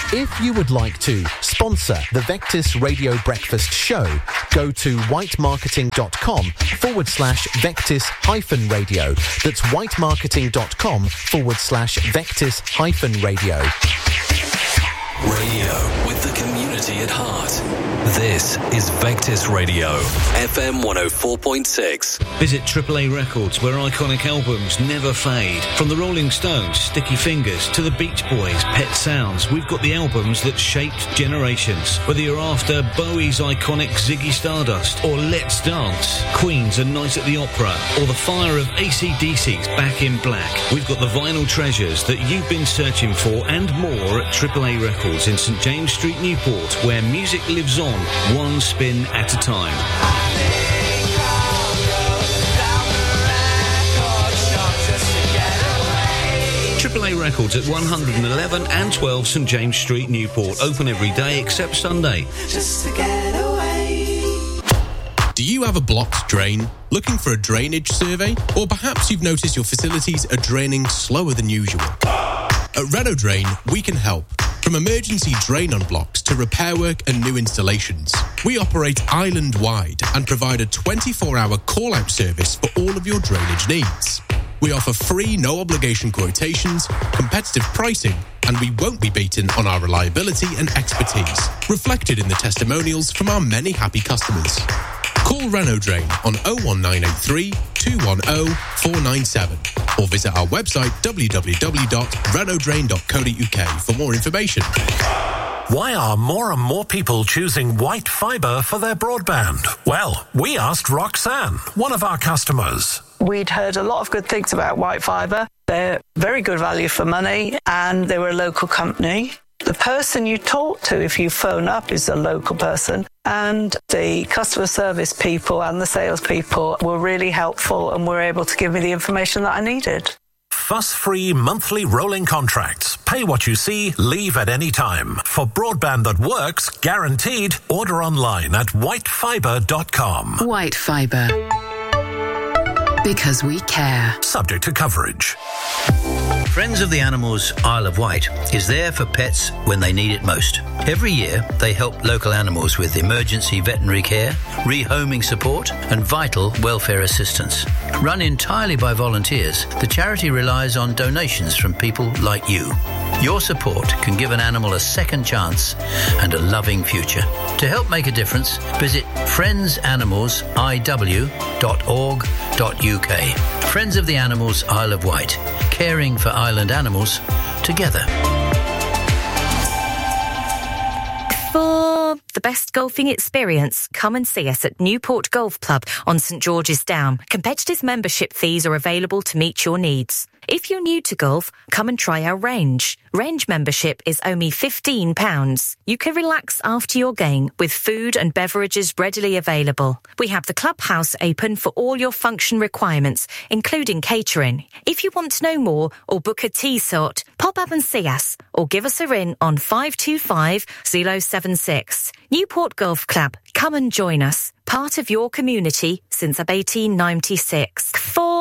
If you would like to sponsor the Vectis Radio Breakfast Show, go to whitemarketing.com/Vectis-radio. That's whitemarketing.com/Vectis-radio. Radio with the community at heart. This is Vectis Radio, FM 104.6. Visit AAA Records, where iconic albums never fade. From the Rolling Stones, Sticky Fingers, to the Beach Boys, Pet Sounds, we've got the albums that shaped generations. Whether you're after Bowie's iconic Ziggy Stardust, or Let's Dance, Queen's A Night at the Opera, or the fire of AC/DC's Back in Black, we've got the vinyl treasures that you've been searching for and more at AAA Records in St James Street, Newport, where music lives on, one spin at a time. AAA Records at 111 and 12 St James Street, Newport. Open every day except Sunday. Just to get away. Do you have a blocked drain? Looking for a drainage survey? Or perhaps you've noticed your facilities are draining slower than usual? At Renault Drain, we can help. From emergency drain-on blocks to repair work and new installations, we operate island-wide and provide a 24-hour call-out service for all of your drainage needs. We offer free, no-obligation quotations, competitive pricing, and we won't be beaten on our reliability and expertise, reflected in the testimonials from our many happy customers. Call Renault Drain on 01983 210 497 or visit our website www.renaultdrain.co.uk for more information. Why are more and more people choosing white fibre for their broadband? Well, we asked Roxanne, one of our customers. We'd heard a lot of good things about white fibre. They're very good value for money, and they were a local company. The person you talk to if you phone up is a local person, and the customer service people and the sales people were really helpful and were able to give me the information that I needed. Fuss-free monthly rolling contracts. Pay what you see, leave at any time. For broadband that works, guaranteed, order online at whitefibre.com. White Fibre. Because we care. Subject to coverage. Friends of the Animals Isle of Wight is there for pets when they need it most. Every year, they help local animals with emergency veterinary care, rehoming support, and vital welfare assistance. Run entirely by volunteers, the charity relies on donations from people like you. Your support can give an animal a second chance and a loving future. To help make a difference, visit friendsanimals.iw.org.uk. Friends of the Animals Isle of Wight, caring for island animals together. For the best golfing experience, come and see us at Newport Golf Club on St George's Down. Competitive membership fees are available to meet your needs. If you're new to golf, come and try our range. Range membership is only £15. You can relax after your game with food and beverages readily available. We have the clubhouse open for all your function requirements, including catering. If you want to know more or book a tee slot, pop up and see us or give us a ring on 525 076. Newport Golf Club. Come and join us. Part of your community since 1896.